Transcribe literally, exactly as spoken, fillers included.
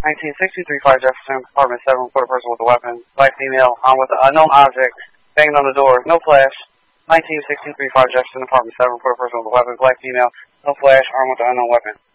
nineteen sixty-three fire Jefferson, apartment seven, report a person with a weapon. Black female, armed with an unknown object, banging on the door, no flash. nineteen sixty-three fire Jefferson, apartment seven, report a person with a weapon. Black female, no flash, armed with an unknown weapon.